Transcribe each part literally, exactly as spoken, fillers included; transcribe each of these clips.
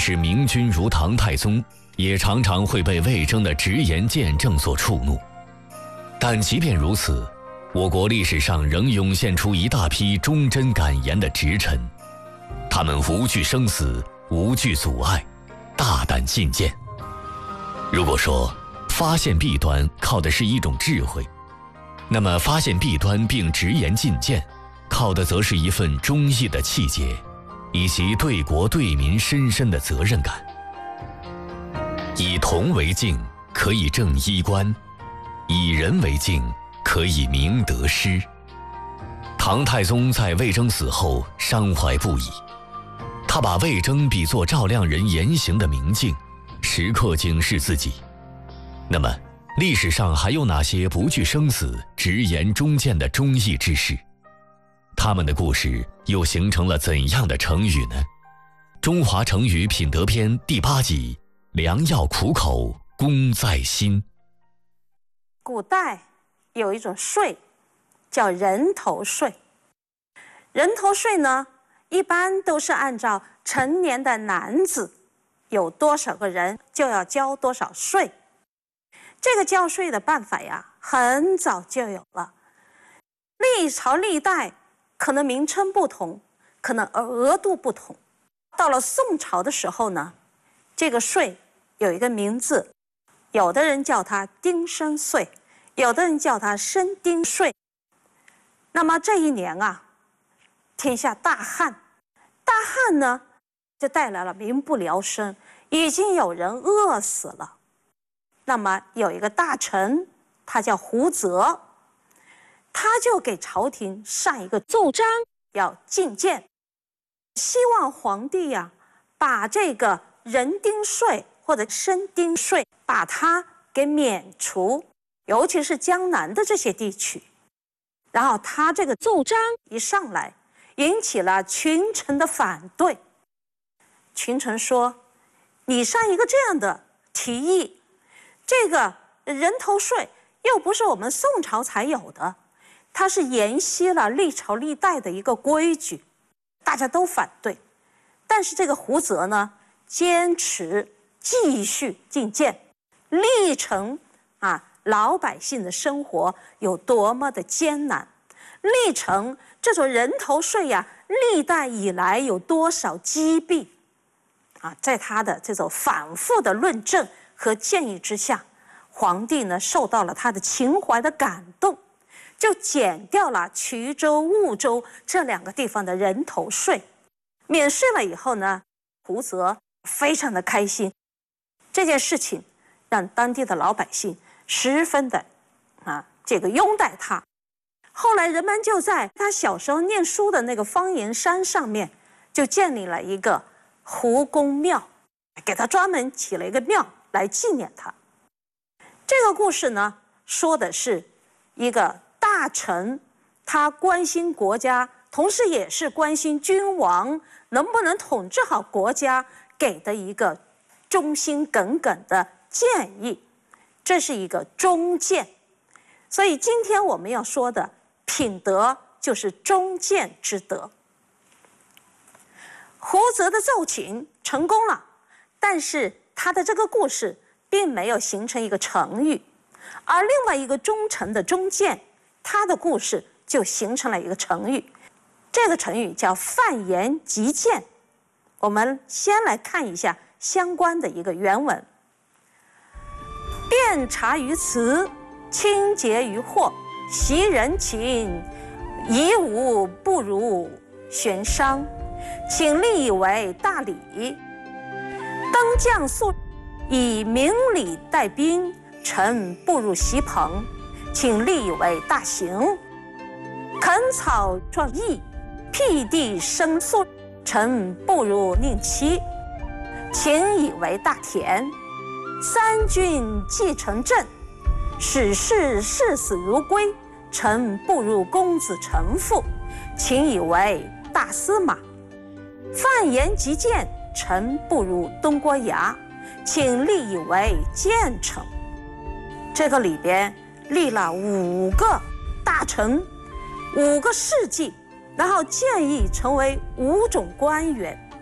使明君如唐太宗，也常常会被魏征的直言见证所触怒。但即便如此，我国历史上仍涌现出一大批忠贞敢言的直臣，他们无惧生死，无惧阻碍，大胆进谏。如果说发现弊端靠的是一种智慧，那么发现弊端并直言进谏，靠的则是一份忠义的气节，以及对国对民深深的责任感。以铜为镜，可以正衣冠；以人为镜，可以明得失。唐太宗在魏征死后伤怀不已，他把魏征比作照亮人言行的明镜，时刻警示自己。那么历史上还有哪些不惧生死、直言忠谏的忠义之士？他们的故事又形成了怎样的成语呢？中华成语品德篇第八集，良药苦口，功在心。 古代有一种税叫人头税，人头税呢，一般都是按照成年的男子有多少个人就要交多少税。这个交税的办法呀，很早就有了，历朝历代可能名称不同，可能额度不同。到了宋朝的时候呢，这个税有一个名字，有的人叫它丁申税，有的人叫它申丁税。那么这一年啊，天下大旱，大旱呢就带来了民不聊生，已经有人饿死了。那么有一个大臣，他叫胡泽，他就给朝廷上一个奏章，要进谏，希望皇帝呀、啊、把这个人丁税或者申丁税把它给免除，尤其是江南的这些地区。然后他这个奏章一上来，引起了群臣的反对。群臣说：“你上一个这样的提议，这个人头税又不是我们宋朝才有的，它是沿袭了历朝历代的一个规矩，大家都反对。但是这个胡泽呢，坚持继续进谏，历程啊老百姓的生活有多么的艰难，历程这种人头税呀、啊，历代以来有多少积弊啊，在他的这种反复的论证和建议之下，皇帝呢受到了他的情怀的感动，就减掉了衢州、婺州这两个地方的人头税，免税了以后呢，胡泽非常的开心。这件事情让当地的老百姓十分的啊这个拥戴他。后来人们就在他小时候念书的那个方岩山上面，就建立了一个胡公庙，给他专门起了一个庙来纪念他。这个故事呢，说的是一个大臣，他关心国家，同时也是关心君王能不能统治好国家，给的一个忠心耿耿的建议。这是一个忠谏。所以今天我们要说的品德就是忠谏之德。胡泽的奏请成功了，但是他的这个故事并没有形成一个成语，而另外一个忠臣的忠谏，他的故事就形成了一个成语。这个成语叫犯言及谏。我们先来看一下相关的一个原文：辩察于辞，清洁于惑，袭人情，夷吾不如悬觞，请立以为大礼。登将肃，以明礼待宾，臣不如席朋，请立以为大行。垦草壮义，辟地生肃，臣不如宁戚，请以为大田。三军既成阵，使士视死如归，臣不如公子臣父，请以为大司马。犯言及谏，臣不如东郭牙，请立以为谏丞。这个里边立了五个大臣，五个事迹，然后建议成为五种官员。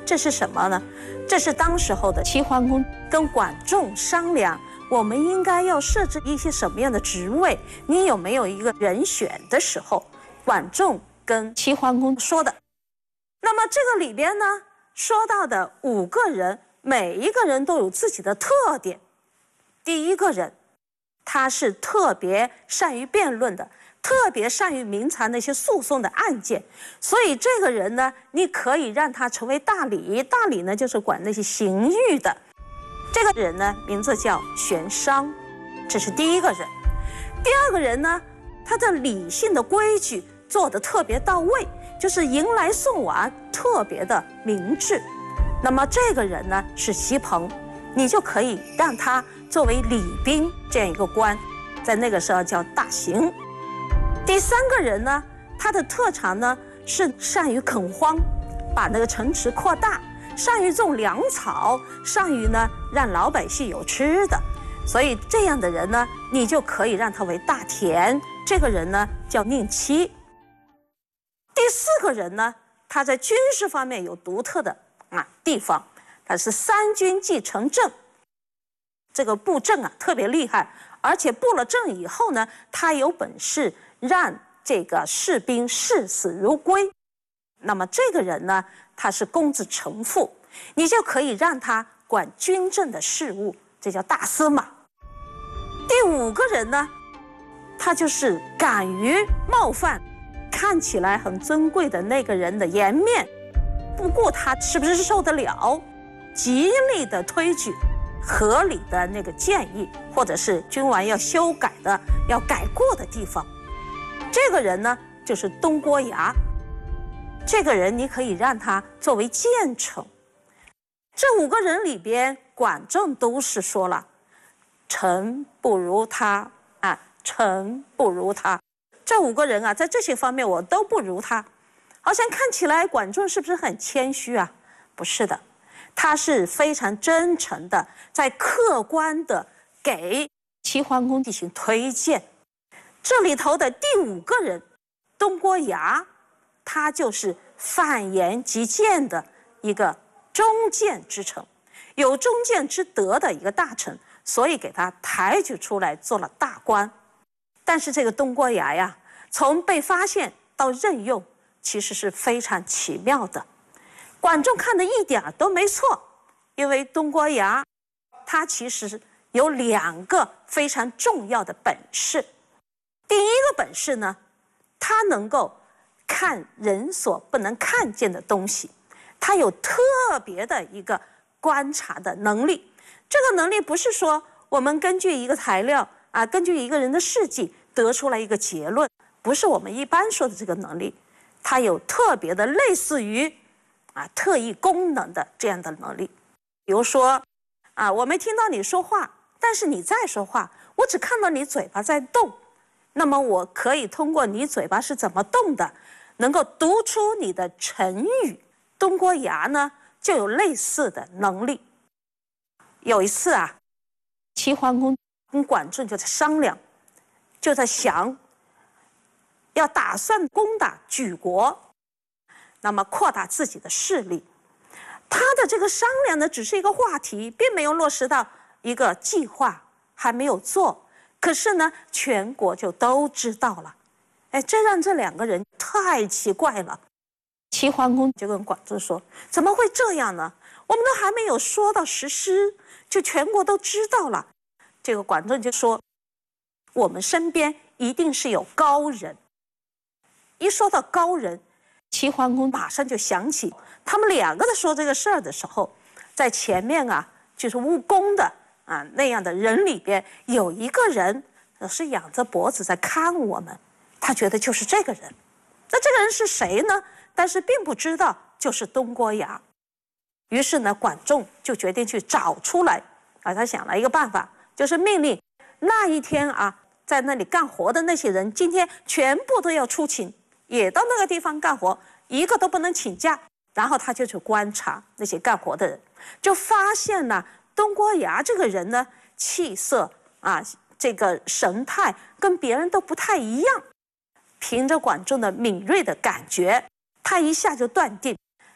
这是什么呢？这是当时候的齐桓公跟管仲商量，我们应该要设置一些什么样的职位，你有没有一个人选的时候，管仲跟齐桓公说的。那么这个里边呢，说到的五个人，每一个人都有自己的特点。第一个人，他是特别善于辩论的，特别善于明察那些诉讼的案件，所以这个人呢，你可以让他成为大理。大理呢，就是管那些刑狱的。这个人呢，名字叫玄商，这是第一个人。第二个人呢，他的理性的规矩做得特别到位，就是迎来送往特别的明智。那么这个人呢是席鹏，你就可以让他作为礼宾这样一个官，在那个时候叫大刑。第三个人呢，他的特长呢是善于垦荒，把那个城池扩大，善于种粮草，善于呢让老百姓有吃的，所以这样的人呢，你就可以让他为大田。这个人呢叫宁戚。第四个人呢，他在军事方面有独特的啊地方，他是三军既成政，这个布阵啊特别厉害，而且布了阵以后呢，他有本事让这个士兵视死如归。那么这个人呢，他是公子成父，你就可以让他管军政的事务，这叫大司马。第五个人呢，他就是敢于冒犯看起来很尊贵的那个人的颜面，不顾他是不是受得了，极力的推举合理的那个建议，或者是君王要修改的要改过的地方。这个人呢就是东郭牙，这个人你可以让他作为谏臣。这五个人里边，管仲都是说了臣不如他啊，臣不如他。这五个人啊，在这些方面我都不如他。好像看起来管仲是不是很谦虚啊？不是的，他是非常真诚的，在客观的给齐桓公进行推荐。这里头的第五个人东郭牙，他就是犯言及谏的一个中谏之臣，有中谏之德的一个大臣，所以给他抬举出来做了大官。但是这个东郭牙呀，从被发现到任用，其实是非常奇妙的。管仲看的一点都没错，因为东郭牙他其实有两个非常重要的本事。第一个本事呢，他能够看人所不能看见的东西，他有特别的一个观察的能力。这个能力不是说我们根据一个材料啊，根据一个人的事迹得出来一个结论，不是我们一般说的这个能力，它有特别的类似于啊特异功能的这样的能力。比如说啊，我没听到你说话，但是你在说话，我只看到你嘴巴在动，那么我可以通过你嘴巴是怎么动的，能够读出你的成语。东郭牙呢就有类似的能力。有一次啊，齐桓公跟管仲就在商量，就在想要打算攻打莒国，那么扩大自己的势力。他的这个商量呢，只是一个话题，并没有落实到一个计划，还没有做。可是呢，全国就都知道了。哎，这让这两个人太奇怪了。齐桓公就跟管仲说：“怎么会这样呢？我们都还没有说到实施，就全国都知道了。”这个管仲就说：“我们身边一定是有高人。”一说到高人，齐桓公马上就想起他们两个在说这个事儿的时候，在前面啊，就是务工的啊那样的人里边，有一个人是仰着脖子在看我们，他觉得就是这个人。那这个人是谁呢？但是并不知道就是东郭牙。于是呢，管仲就决定去找出来啊，他想了一个办法，就是命令那一天啊，在那里干活的那些人，今天全部都要出勤，也到那个地方干活，一个都不能请假。然后他就去观察那些干活的人，就发现了东郭牙这个人呢，气色啊，这个神态跟别人都不太一样。凭着管仲的敏锐的感觉，他一下就断定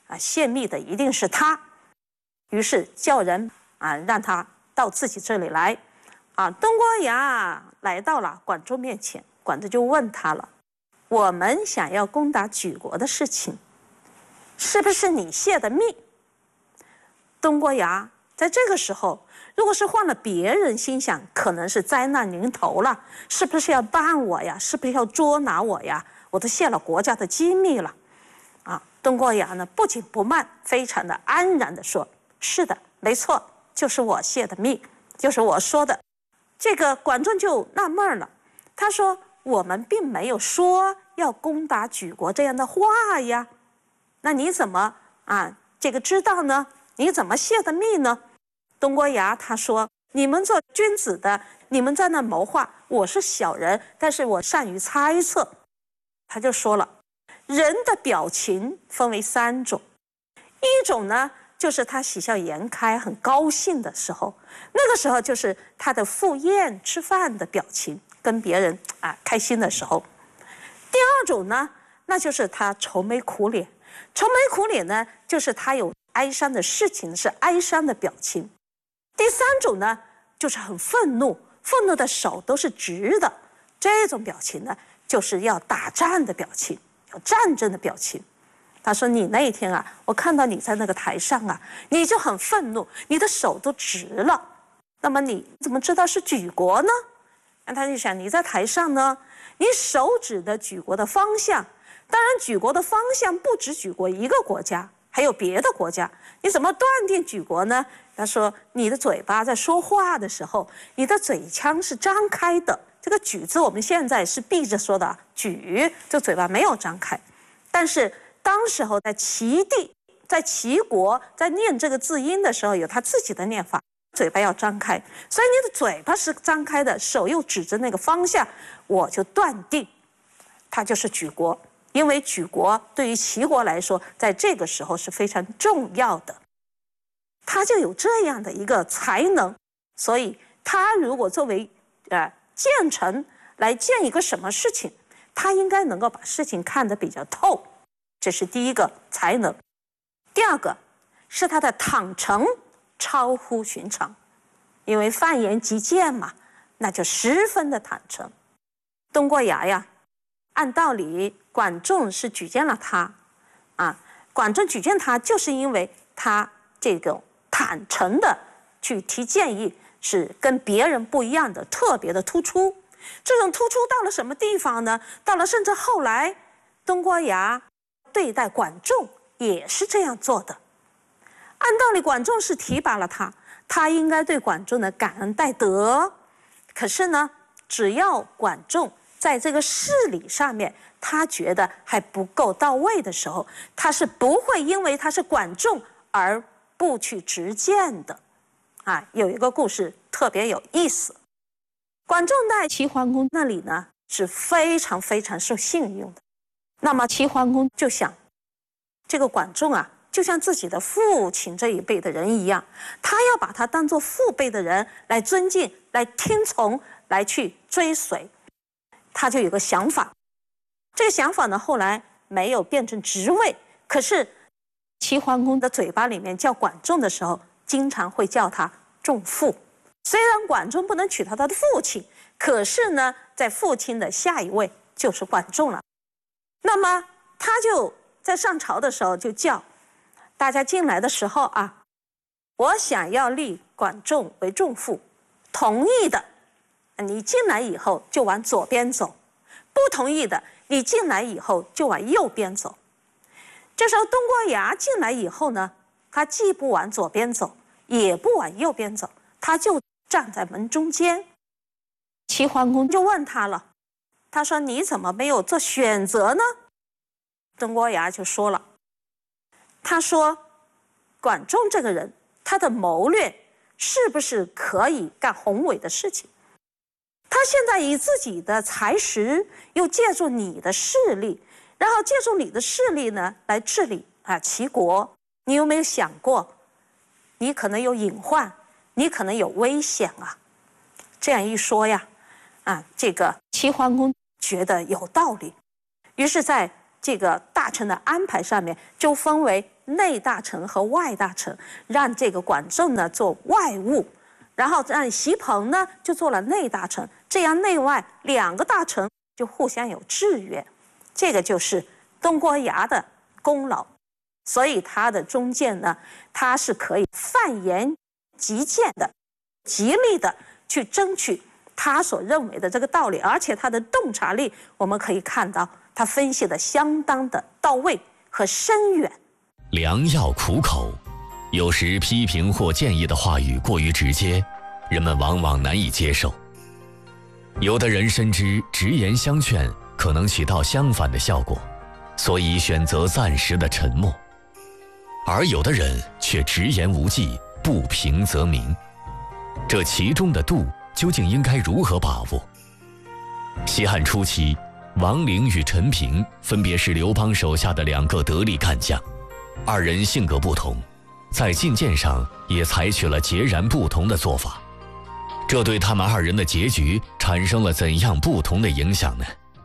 啊，泄密的一定是他。于是叫人啊，让他到自己这里来。啊，东郭牙来到了管仲面前，管仲就问他了：我们想要攻打莒国的事情，是不是你泄的密？东郭牙在这个时候，如果是换了别人，心想可能是灾难临头了，是不是要办我呀？是不是要捉拿我呀？我都泄了国家的机密了。啊，东郭牙呢不紧不慢，非常的安然地说：是的，没错，就是我泄的密，就是我说的。这个管仲就纳闷了，他说：我们并没有说要攻打莒国这样的话呀，那你怎么啊这个知道呢？你怎么泄的密呢？东郭牙他说：你们做君子的，你们在那谋划，我是小人，但是我善于猜测。他就说了，人的表情分为三种，一种呢就是他喜笑颜开很高兴的时候，那个时候就是他的赴宴吃饭的表情，跟别人啊开心的时候。第二种呢，那就是他愁眉苦脸，愁眉苦脸呢就是他有哀伤的事情，是哀伤的表情。第三种呢就是很愤怒，愤怒的手都是直的，这种表情呢就是要打仗的表情，有战争的表情。他说：你那一天啊，我看到你在那个台上啊，你就很愤怒，你的手都直了。那么你怎么知道是莒国呢？那他就想，你在台上呢，你手指的莒国的方向，当然莒国的方向不止莒国一个国家，还有别的国家，你怎么断定莒国呢？他说：你的嘴巴在说话的时候，你的嘴腔是张开的。这个莒字我们现在是闭着说的，莒这嘴巴没有张开，但是当时候在齐地，在齐国，在念这个字音的时候，有他自己的念法，嘴巴要张开，所以你的嘴巴是张开的，手又指着那个方向，我就断定它就是莒国，因为莒国对于齐国来说，在这个时候是非常重要的，他就有这样的一个才能，所以他如果作为呃谏臣来谏一个什么事情，他应该能够把事情看得比较透。这是第一个才能。第二个是他的坦诚超乎寻常，因为犯言极谏嘛，那就十分的坦诚。东郭牙呀，按道理管仲是举荐了他啊，管仲举荐他就是因为他这种坦诚的去提建议，是跟别人不一样的，特别的突出。这种突出到了什么地方呢？到了甚至后来东郭牙对待管仲也是这样做的。按道理管仲是提拔了他，他应该对管仲的感恩戴德。可是呢，只要管仲在这个事理上面他觉得还不够到位的时候，他是不会因为他是管仲而不去直谏的。啊，有一个故事特别有意思，管仲在齐桓公那里呢是非常非常受信用的。那么齐桓公就想，这个管仲啊，就像自己的父亲这一辈的人一样，他要把他当作父辈的人来尊敬、来听从、来去追随。他就有个想法，这个想法呢后来没有变成职位，可是齐桓公的嘴巴里面叫管仲的时候，经常会叫他仲父。虽然管仲不能娶他的父亲，可是呢，在父亲的下一位就是管仲了。那么他就在上朝的时候就叫大家进来的时候啊，我想要立管仲为仲父，同意的你进来以后就往左边走，不同意的你进来以后就往右边走。这时候东郭牙进来以后呢，他既不往左边走，也不往右边走，他就站在门中间。齐桓公就问他了，他说：你怎么没有做选择呢？东郭牙就说了，他说管仲这个人，他的谋略是不是可以干宏伟的事情？他现在以自己的才识，又借助你的势力，然后借助你的势力呢来治理啊齐国，你有没有想过，你可能有隐患，你可能有危险啊？这样一说呀，啊，这个齐桓公觉得有道理，于是在这个大臣的安排上面就分为内大臣和外大臣，让这个管仲呢做外务，然后让席鹏呢就做了内大臣，这样内外两个大臣就互相有制约，这个就是东郭牙的功劳。所以他的忠谏呢，他是可以犯言极谏的，极力的去争取他所认为的这个道理，而且他的洞察力，我们可以看到他分析的相当的到位和深远。 良药苦口，有时批评或建议的话语过于直接，人们往往难以接受。有的人深知直言相劝可能起到相反的效果，所以选择暂时的沉默。而有的人却直言无忌，不平则鸣。这其中的度究竟应该如何把握？西汉初期，王陵与陈平分别是刘邦手下的两个得力干将，二人性格不同，在进谏上也采取了截然不同的做法。这对他们二人的结局产生了怎样不同的影响呢？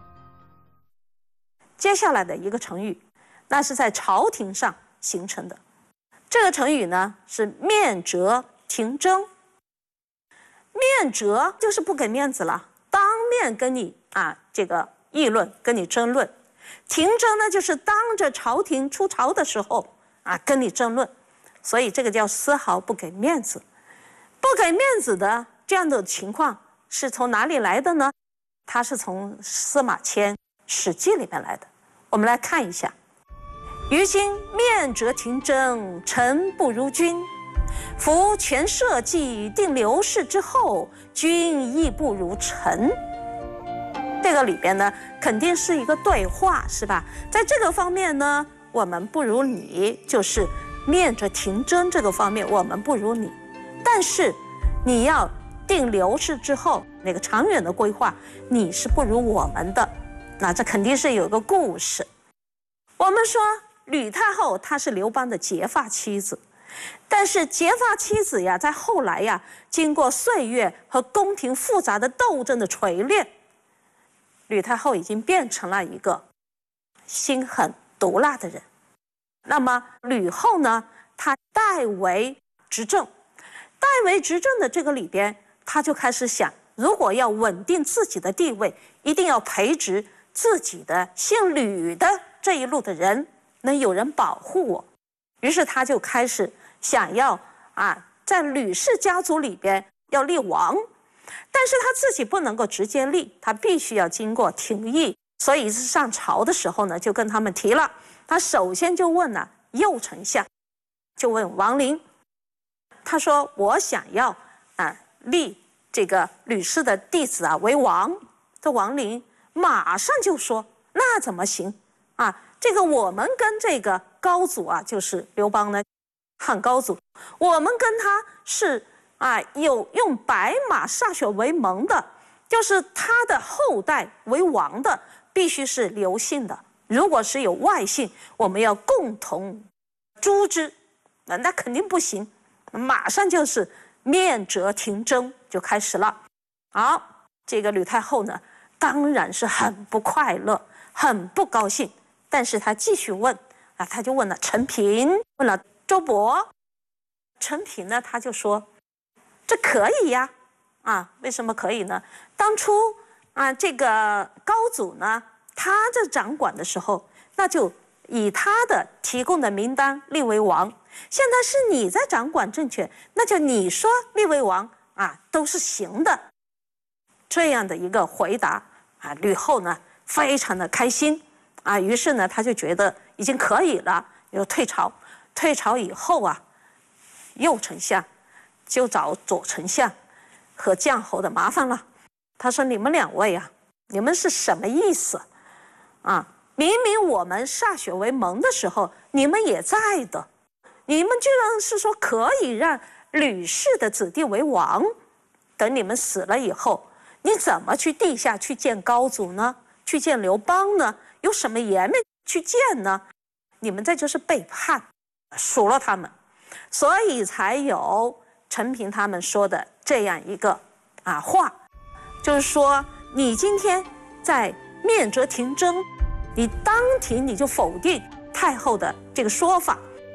接下来的一个成语，那是在朝廷上形成的。这个成语呢是面折廷争。面折就是不给面子了，当面跟你啊这个议论，跟你争论。廷争呢就是当着朝廷出朝的时候啊跟你争论，所以这个叫丝毫不给面子。不给面子的这样的情况是从哪里来的呢？它是从司马迁《史记》里面来的。我们来看一下。于今面折廷争，臣不如君。夫权社稷，定刘氏之后，君亦不如臣。这个里边呢，肯定是一个对话，是吧？在这个方面呢，我们不如你，就是面折廷争这个方面，我们不如你。但是你要定刘氏之后，那个长远的规划，你是不如我们的。那这肯定是有一个故事。我们说吕太后她是刘邦的结发妻子，但是结发妻子呀，在后来呀，经过岁月和宫廷复杂的斗争的锤炼，吕太后已经变成了一个心狠毒辣的人。那么吕后呢，她代为执政，代为执政的这个里边，她就开始想，如果要稳定自己的地位，一定要培植自己的姓吕的这一路的人，能有人保护我。于是他就开始想要啊，在吕氏家族里边要立王，但是他自己不能够直接立，他必须要经过廷议。所以是上朝的时候呢，就跟他们提了。他首先就问了右丞相，就问王陵，他说我想要啊立这个吕氏的弟子啊为王。这王陵马上就说，那怎么行啊？这个我们跟这个高祖啊，就是刘邦呢，汉高祖，我们跟他是啊有用白马歃血为盟的，就是他的后代为王的必须是刘姓的，如果是有外姓，我们要共同诛之，那那肯定不行。马上就是面折廷争就开始了。好，这个吕太后呢，当然是很不快乐，很不高兴。但是他继续问啊，他就问了陈平，问了周勃。陈平呢，他就说这可以呀，啊，为什么可以呢？当初啊，这个高祖呢，他这掌管的时候，那就以他的提供的名单立为王。现在是你在掌管政权，那就你说立为王啊，都是行的。这样的一个回答啊，吕后呢非常的开心。啊，于是呢，他就觉得已经可以了，又退朝。退朝以后啊，右丞相就找左丞相和将侯的麻烦了。他说：“你们两位啊，你们是什么意思？啊，明明我们歃血为盟的时候，你们也在的，你们居然是说可以让吕氏的子弟为王，等你们死了以后，你怎么去地下去见高祖呢？去见刘邦呢？有什么颜面去见呢？你们这就是背叛，数落他们，所以才有陈平他们说的这样一个啊话，就是说你今天在面折廷争，你当庭你就否定太后的这个说法，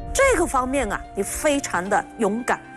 这个方面啊，你非常的勇敢。